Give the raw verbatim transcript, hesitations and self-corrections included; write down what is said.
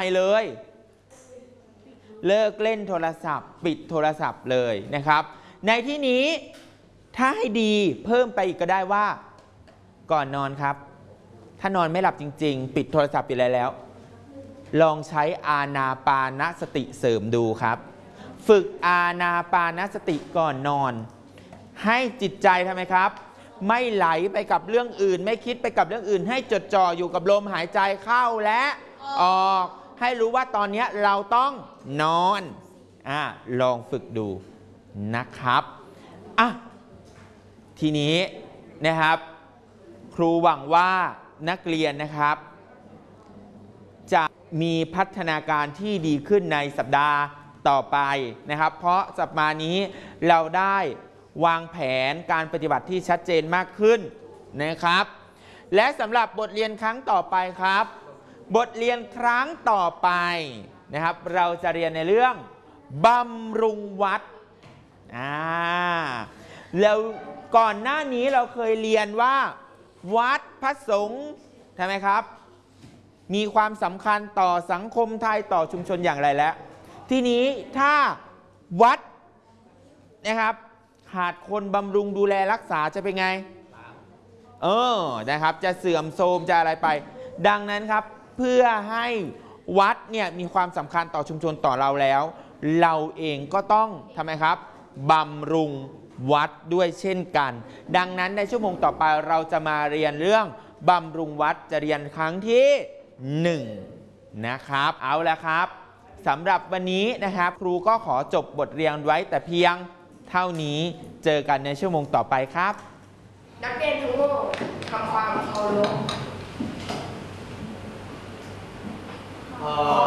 เลยเลิกเล่นโทรศัพท์ปิดโทรศัพท์เลยนะครับในที่นี้ถ้าให้ดีเพิ่มไปอีกก็ได้ว่าก่อนนอนครับถ้านอนไม่หลับจริงๆปิดโทรศัพท์ไปแล้วลองใช้อานาปานสติเสริมดูครับฝึกอานาปานสติก่อนนอนให้จิตใจทำไมครับไม่ไหลไปกับเรื่องอื่นไม่คิดไปกับเรื่องอื่นให้จดจ่ออยู่กับลมหายใจเข้าและออกให้รู้ว่าตอนนี้เราต้องนอนอ่ะลองฝึกดูนะครับอ่ะทีนี้นะครับครูหวังว่านักเรียนนะครับจะมีพัฒนาการที่ดีขึ้นในสัปดาห์ต่อไปนะครับเพราะสัปดาห์นี้เราได้วางแผนการปฏิบัติที่ชัดเจนมากขึ้นนะครับและสำหรับบทเรียนครั้งต่อไปครับบทเรียนครั้งต่อไปนะครับเราจะเรียนในเรื่องบำรุงวัดอ่าแล้วก่อนหน้านี้เราเคยเรียนว่าวัดพระสงฆ์ใช่ไหมครับมีความสำคัญต่อสังคมไทยต่อชุมชนอย่างไรแล้วทีนี้ถ้าวัดนะครับขาดคนบำรุงดูแลรักษาจะเป็นไงเออนะครับจะเสื่อมโทรมจะอะไรไปดังนั้นครับเพื่อให้วัดเนี่ยมีความสำคัญต่อชุมชนต่อเราแล้วเราเองก็ต้องทำไมครับบำรุงวัดด้วยเช่นกันดังนั้นในชั่วโมงต่อไปเราจะมาเรียนเรื่องบำรุงวัดจะเรียนครั้งที่หนึ่งนะครับเอาละครับสำหรับวันนี้นะครับครูก็ขอจบบทเรียนไว้แต่เพียงเท่านี้เจอกันในชั่วโมงต่อไปครับนักเรียนทั้งหมดทำความเคารพขอ